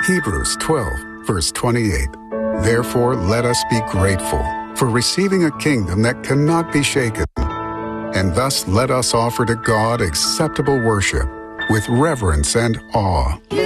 Hebrews 12, verse 28. Therefore, let us be grateful for receiving a kingdom that cannot be shaken. And thus let us offer to God acceptable worship with reverence and awe.